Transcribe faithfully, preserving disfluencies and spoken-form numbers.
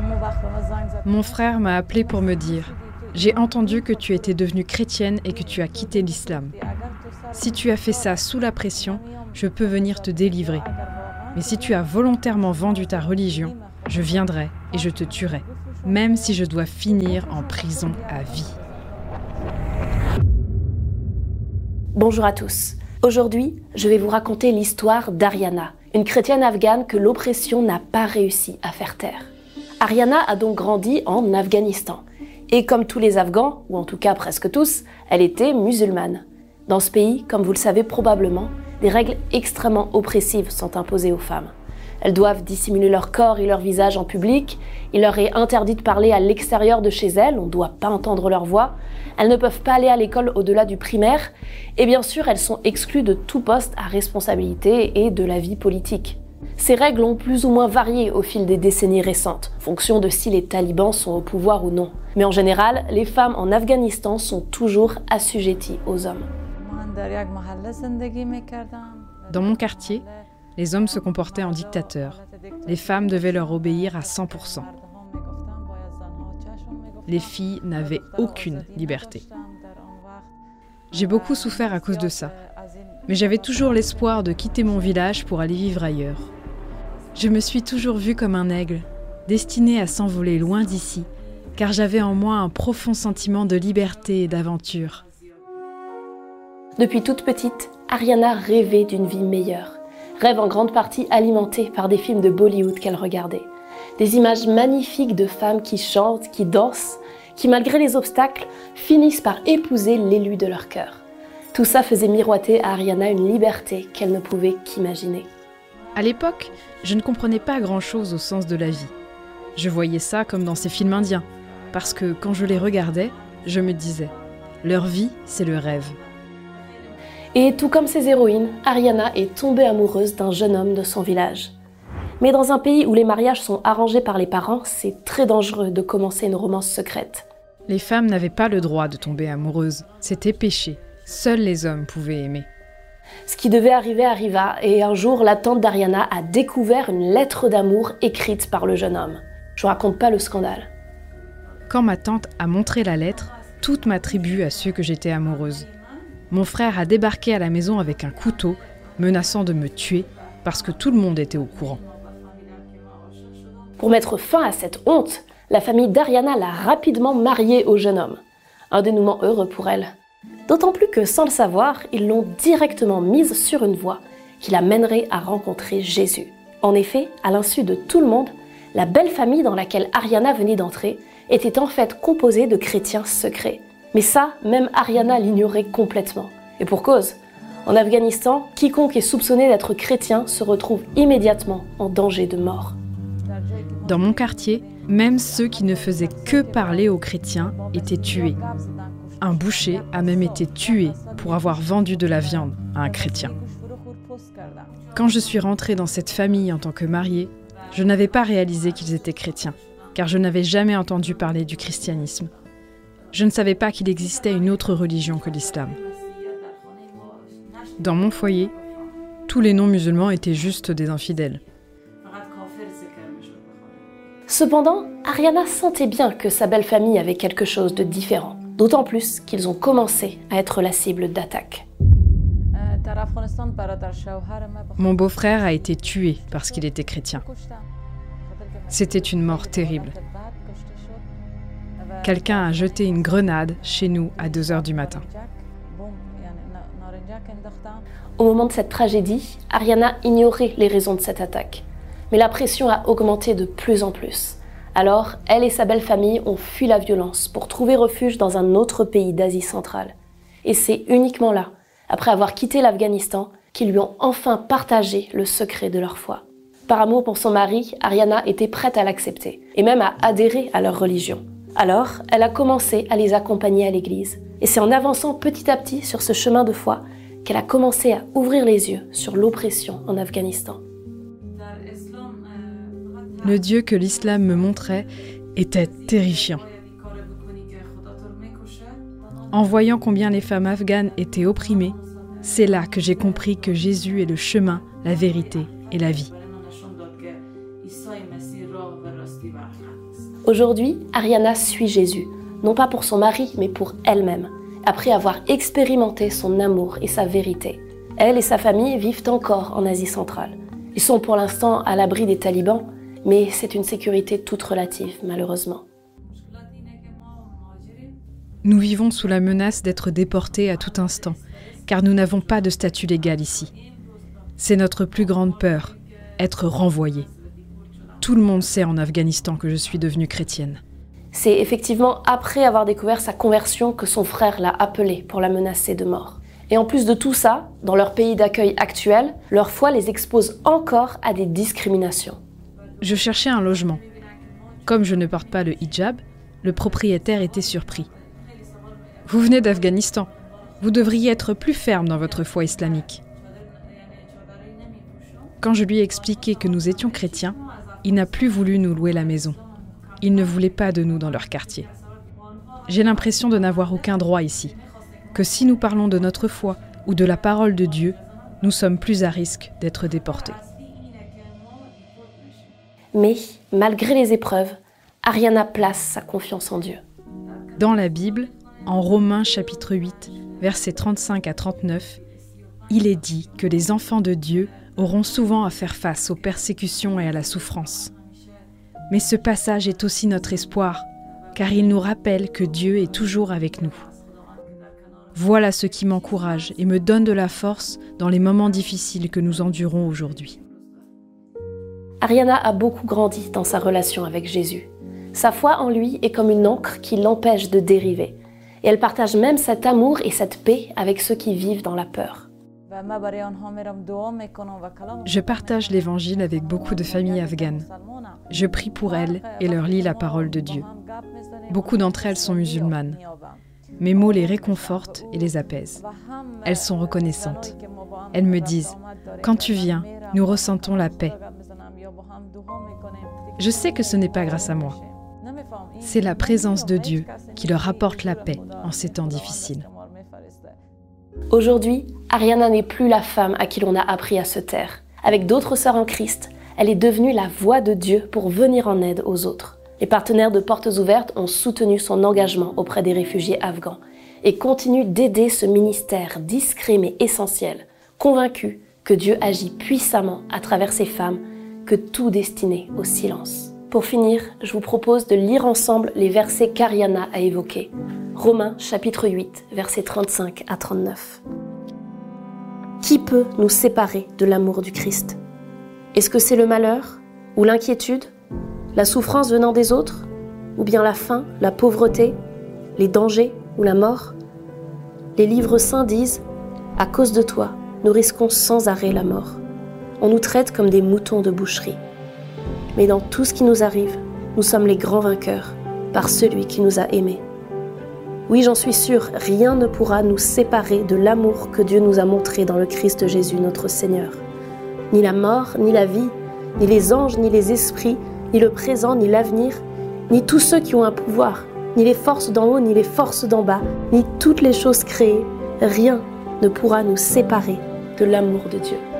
Mon frère m'a appelé pour me dire « J'ai entendu que tu étais devenue chrétienne et que tu as quitté l'islam. Si tu as fait ça sous la pression, je peux venir te délivrer. Mais si tu as volontairement vendu ta religion, je viendrai et je te tuerai, même si je dois finir en prison à vie. » Bonjour à tous. Aujourd'hui, je vais vous raconter l'histoire d'Ariana, une chrétienne afghane que l'oppression n'a pas réussi à faire taire. Ariana a donc grandi en Afghanistan. Et comme tous les Afghans, ou en tout cas presque tous, elle était musulmane. Dans ce pays, comme vous le savez probablement, des règles extrêmement oppressives sont imposées aux femmes. Elles doivent dissimuler leur corps et leur visage en public, il leur est interdit de parler à l'extérieur de chez elles, on ne doit pas entendre leur voix, elles ne peuvent pas aller à l'école au-delà du primaire, et bien sûr elles sont exclues de tout poste à responsabilité et de la vie politique. Ces règles ont plus ou moins varié au fil des décennies récentes, fonction de si les talibans sont au pouvoir ou non. Mais en général, les femmes en Afghanistan sont toujours assujetties aux hommes. Dans mon quartier, les hommes se comportaient en dictateurs. Les femmes devaient leur obéir à cent pour cent. Les filles n'avaient aucune liberté. J'ai beaucoup souffert à cause de ça, mais j'avais toujours l'espoir de quitter mon village pour aller vivre ailleurs. Je me suis toujours vue comme un aigle, destiné à s'envoler loin d'ici, car j'avais en moi un profond sentiment de liberté et d'aventure. Depuis toute petite, Ariana rêvait d'une vie meilleure. Rêve en grande partie alimenté par des films de Bollywood qu'elle regardait. Des images magnifiques de femmes qui chantent, qui dansent, qui malgré les obstacles, finissent par épouser l'élu de leur cœur. Tout ça faisait miroiter à Ariana une liberté qu'elle ne pouvait qu'imaginer. À l'époque, je ne comprenais pas grand-chose au sens de la vie. Je voyais ça comme dans ces films indiens, parce que quand je les regardais, je me disais « leur vie, c'est le rêve ». Et tout comme ses héroïnes, Ariana est tombée amoureuse d'un jeune homme de son village. Mais dans un pays où les mariages sont arrangés par les parents, c'est très dangereux de commencer une romance secrète. Les femmes n'avaient pas le droit de tomber amoureuses, c'était péché. Seuls les hommes pouvaient aimer. Ce qui devait arriver arriva, et un jour, la tante d'Ariana a découvert une lettre d'amour écrite par le jeune homme. Je ne raconte pas le scandale. Quand ma tante a montré la lettre, toute ma tribu a su que j'étais amoureuse. Mon frère a débarqué à la maison avec un couteau, menaçant de me tuer, parce que tout le monde était au courant. Pour mettre fin à cette honte, la famille d'Ariana l'a rapidement mariée au jeune homme. Un dénouement heureux pour elle. D'autant plus que, sans le savoir, ils l'ont directement mise sur une voie qui la mènerait à rencontrer Jésus. En effet, à l'insu de tout le monde, la belle famille dans laquelle Ariana venait d'entrer était en fait composée de chrétiens secrets. Mais ça, même Ariana l'ignorait complètement. Et pour cause, en Afghanistan, quiconque est soupçonné d'être chrétien se retrouve immédiatement en danger de mort. Dans mon quartier, même ceux qui ne faisaient que parler aux chrétiens étaient tués. Un boucher a même été tué pour avoir vendu de la viande à un chrétien. Quand je suis rentrée dans cette famille en tant que mariée, je n'avais pas réalisé qu'ils étaient chrétiens, car je n'avais jamais entendu parler du christianisme. Je ne savais pas qu'il existait une autre religion que l'islam. Dans mon foyer, tous les non-musulmans étaient juste des infidèles. Cependant, Ariana sentait bien que sa belle famille avait quelque chose de différent. D'autant plus qu'ils ont commencé à être la cible d'attaques. Mon beau-frère a été tué parce qu'il était chrétien. C'était une mort terrible. Quelqu'un a jeté une grenade chez nous à deux heures du matin. Au moment de cette tragédie, Ariana ignorait les raisons de cette attaque. Mais la pression a augmenté de plus en plus. Alors, elle et sa belle famille ont fui la violence pour trouver refuge dans un autre pays d'Asie centrale. Et c'est uniquement là, après avoir quitté l'Afghanistan, qu'ils lui ont enfin partagé le secret de leur foi. Par amour pour son mari, Ariana était prête à l'accepter, et même à adhérer à leur religion. Alors, elle a commencé à les accompagner à l'église. Et c'est en avançant petit à petit sur ce chemin de foi qu'elle a commencé à ouvrir les yeux sur l'oppression en Afghanistan. Le Dieu que l'islam me montrait était terrifiant. En voyant combien les femmes afghanes étaient opprimées, c'est là que j'ai compris que Jésus est le chemin, la vérité et la vie. Aujourd'hui, Ariana suit Jésus, non pas pour son mari, mais pour elle-même, après avoir expérimenté son amour et sa vérité. Elle et sa famille vivent encore en Asie centrale. Ils sont pour l'instant à l'abri des talibans, mais c'est une sécurité toute relative, malheureusement. Nous vivons sous la menace d'être déportés à tout instant, car nous n'avons pas de statut légal ici. C'est notre plus grande peur, être renvoyés. Tout le monde sait en Afghanistan que je suis devenue chrétienne. C'est effectivement après avoir découvert sa conversion que son frère l'a appelée pour la menacer de mort. Et en plus de tout ça, dans leur pays d'accueil actuel, leur foi les expose encore à des discriminations. Je cherchais un logement. Comme je ne porte pas le hijab, le propriétaire était surpris. « Vous venez d'Afghanistan. Vous devriez être plus ferme dans votre foi islamique. » Quand je lui ai expliqué que nous étions chrétiens, il n'a plus voulu nous louer la maison. Il ne voulait pas de nous dans leur quartier. J'ai l'impression de n'avoir aucun droit ici, que si nous parlons de notre foi ou de la parole de Dieu, nous sommes plus à risque d'être déportés. Mais, malgré les épreuves, Ariana place sa confiance en Dieu. Dans la Bible, en Romains chapitre huit, versets trente-cinq à trente-neuf, il est dit que les enfants de Dieu auront souvent à faire face aux persécutions et à la souffrance. Mais ce passage est aussi notre espoir, car il nous rappelle que Dieu est toujours avec nous. Voilà ce qui m'encourage et me donne de la force dans les moments difficiles que nous endurons aujourd'hui. Ariana a beaucoup grandi dans sa relation avec Jésus. Sa foi en lui est comme une encre qui l'empêche de dériver. Et elle partage même cet amour et cette paix avec ceux qui vivent dans la peur. Je partage l'Évangile avec beaucoup de familles afghanes. Je prie pour elles et leur lis la parole de Dieu. Beaucoup d'entre elles sont musulmanes. Mes mots les réconfortent et les apaisent. Elles sont reconnaissantes. Elles me disent « Quand tu viens, nous ressentons la paix. » Je sais que ce n'est pas grâce à moi. C'est la présence de Dieu qui leur apporte la paix en ces temps difficiles. Aujourd'hui, Ariana n'est plus la femme à qui l'on a appris à se taire. Avec d'autres sœurs en Christ, elle est devenue la voix de Dieu pour venir en aide aux autres. Les partenaires de Portes Ouvertes ont soutenu son engagement auprès des réfugiés afghans et continuent d'aider ce ministère discret mais essentiel, convaincus que Dieu agit puissamment à travers ces femmes que tout destiné au silence. Pour finir, je vous propose de lire ensemble les versets qu'Ariana a évoqués. Romains chapitre huit, versets trente-cinq à trente-neuf. Qui peut nous séparer de l'amour du Christ? Est-ce que c'est le malheur ou l'inquiétude, la souffrance venant des autres, ou bien la faim, la pauvreté, les dangers ou la mort? Les livres saints disent « À cause de toi, nous risquons sans arrêt la mort. On nous traite comme des moutons de boucherie. Mais dans tout ce qui nous arrive, nous sommes les grands vainqueurs, par celui qui nous a aimés. Oui, j'en suis sûre, rien ne pourra nous séparer de l'amour que Dieu nous a montré dans le Christ Jésus, notre Seigneur. Ni la mort, ni la vie, ni les anges, ni les esprits, ni le présent, ni l'avenir, ni tous ceux qui ont un pouvoir, ni les forces d'en haut, ni les forces d'en bas, ni toutes les choses créées, rien ne pourra nous séparer de l'amour de Dieu.